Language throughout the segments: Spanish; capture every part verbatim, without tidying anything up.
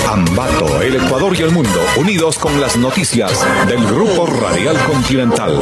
Ambato, el Ecuador y el mundo, unidos con las noticias del Grupo Radial Continental.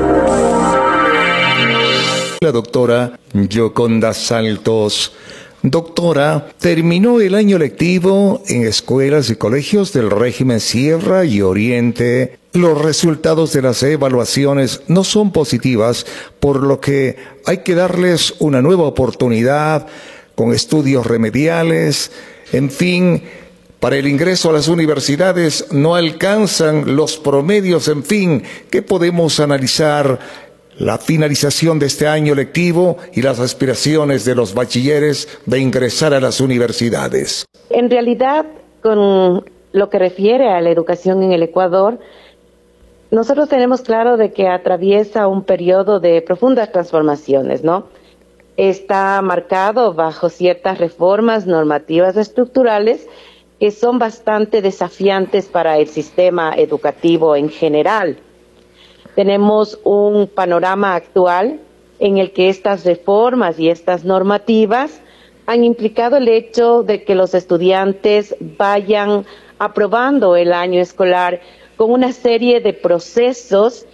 La doctora Yoconda Saltos. Doctora, terminó el año lectivo en escuelas y colegios del régimen Sierra y Oriente. Los resultados de las evaluaciones no son positivas, por lo que hay que darles una nueva oportunidad con estudios remediales. En fin, para el ingreso a las universidades no alcanzan los promedios. En fin, ¿qué podemos analizar? La finalización de este año lectivo y las aspiraciones de los bachilleres de ingresar a las universidades. En realidad, con lo que refiere a la educación en el Ecuador, nosotros tenemos claro de que atraviesa un periodo de profundas transformaciones, ¿no? Está marcado bajo ciertas reformas normativas estructurales que son bastante desafiantes para el sistema educativo en general. Tenemos un panorama actual en el que estas reformas y estas normativas han implicado el hecho de que los estudiantes vayan aprobando el año escolar con una serie de procesos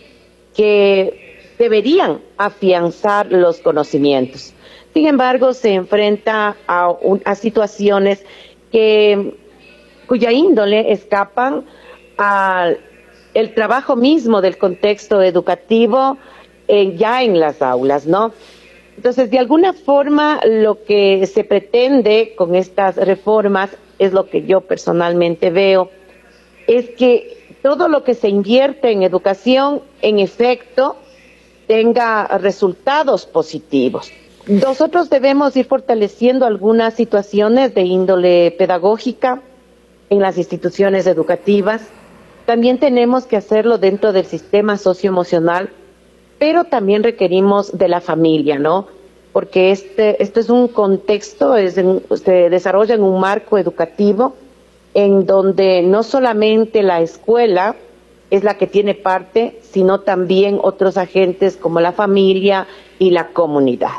que deberían afianzar los conocimientos. Sin embargo, se enfrenta a, un, a situaciones que, cuya índole escapan al el trabajo mismo del contexto educativo eh, ya en las aulas, ¿no? Entonces, de alguna forma, lo que se pretende con estas reformas, es lo que yo personalmente veo, es que todo lo que se invierte en educación, en efecto, tenga resultados positivos. Nosotros debemos ir fortaleciendo algunas situaciones de índole pedagógica en las instituciones educativas. También tenemos que hacerlo dentro del sistema socioemocional, pero también requerimos de la familia, ¿no? Porque este, este es un contexto, es en, se desarrolla en un marco educativo en donde no solamente la escuela es la que tiene parte, sino también otros agentes como la familia y la comunidad.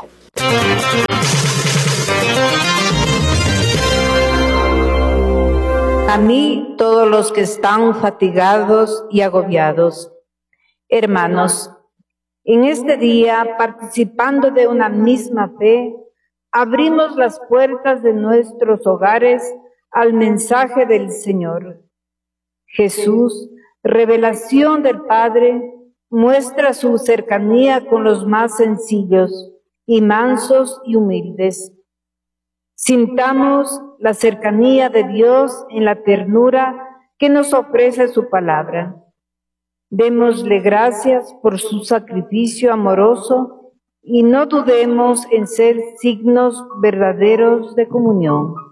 A mí, todos los que están fatigados y agobiados. Hermanos, en este día, participando de una misma fe, abrimos las puertas de nuestros hogares al mensaje del Señor. Jesús, revelación del Padre, muestra su cercanía con los más sencillos y mansos y humildes. Sintamos la cercanía de Dios en la ternura que nos ofrece su palabra. Démosle gracias por su sacrificio amoroso y no dudemos en ser signos verdaderos de comunión.